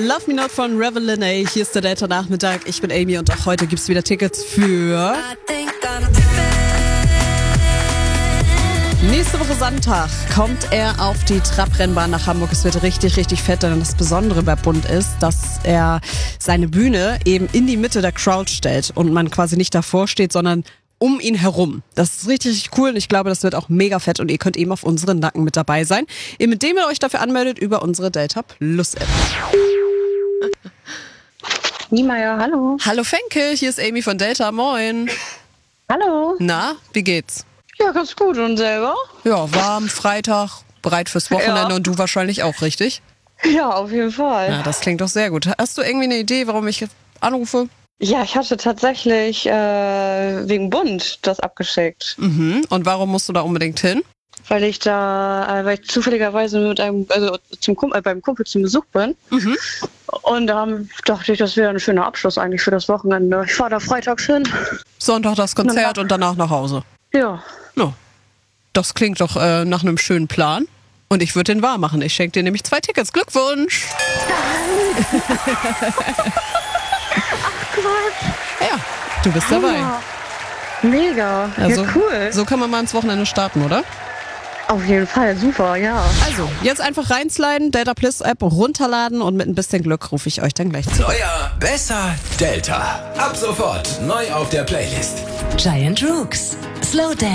Love Me Not von Reveline. Hier ist der Delta-Nachmittag. Ich bin Amy und auch heute gibt's wieder Tickets für nächste Woche Sonntag kommt er auf die Trabrennbahn nach Hamburg. Es wird richtig, richtig fett, denn das Besondere bei Bund ist, dass er seine Bühne eben in die Mitte der Crowd stellt und man quasi nicht davor steht, sondern um ihn herum. Das ist richtig, richtig cool und ich glaube, das wird auch mega fett und ihr könnt eben auf unseren Nacken mit dabei sein, indem ihr euch dafür anmeldet über unsere Delta Plus App. Niemeyer, hallo. Hallo Fenke, hier ist Amy von Delta, moin. Hallo. Na, wie geht's? Ja, ganz gut. Und selber? Ja, warm, Freitag, bereit fürs Wochenende Ja. und du wahrscheinlich auch, richtig? Ja, auf jeden Fall. Ja, das klingt doch sehr gut. Hast du irgendwie eine Idee, warum ich anrufe? Ja, ich hatte tatsächlich wegen Bund das abgeschickt. Mhm. Und warum musst du da unbedingt hin? Weil ich zufälligerweise mit beim Kumpel zum Besuch bin. Mhm. Und da dachte ich, das wäre ein schöner Abschluss eigentlich für das Wochenende. Ich fahre da freitags hin. Sonntag das Konzert und danach nach Hause. Ja. No. Das klingt doch nach einem schönen Plan. Und ich würde den wahr machen. Ich schenke dir nämlich 2 Tickets. Glückwunsch! Ja, du bist dabei. Mega. Also, ja, cool. So kann man mal ins Wochenende starten, oder? Auf jeden Fall, super, ja. Also, jetzt einfach reinsliden, Delta Plus App runterladen und mit ein bisschen Glück rufe ich euch dann gleich zu. Neuer, besser, Delta. Ab sofort neu auf der Playlist. Giant Rooks. Slow Dance.